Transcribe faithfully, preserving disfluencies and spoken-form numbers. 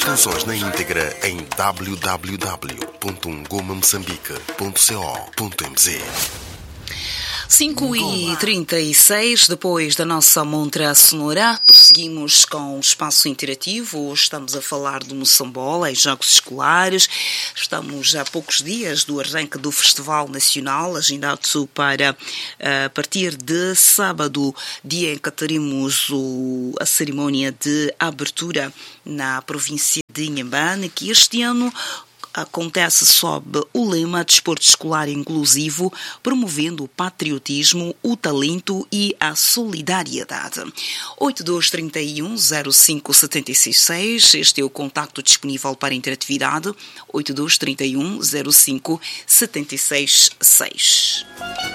canções na íntegra em w w w ponto ngoma moçambique ponto co ponto m z. cinco e trinta e seis, depois da nossa montra sonora, prosseguimos com o espaço interativo. Hoje estamos a falar do Moçambola e jogos escolares. Estamos a poucos dias do arranque do Festival Nacional, agendado para a partir de sábado, dia em que teremos o, a cerimónia de abertura na província de Inhambane, que este ano acontece sob o lema Desporto Escolar Inclusivo, promovendo o patriotismo, o talento e a solidariedade. oito dois três um, zero cinco sete seis seis, este é o contacto disponível para interatividade, oito dois três um, zero cinco sete seis seis.